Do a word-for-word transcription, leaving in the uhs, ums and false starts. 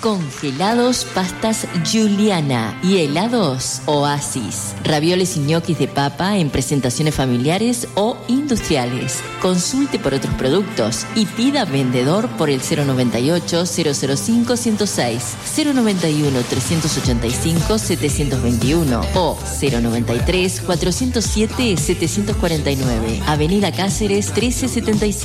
Congelados pastas Juliana y helados Oasis. Ravioles y ñoquis de papa en presentaciones familiares o industriales. Consulte por otros productos y pida vendedor por el cero noventa y ocho, cero cero cinco, ciento seis, cero noventa y uno, trescientos ochenta y cinco, setecientos veintiuno o cero noventa y tres, cuatrocientos siete, setecientos cuarenta y nueve. Avenida Cáceres trece setenta y cinco.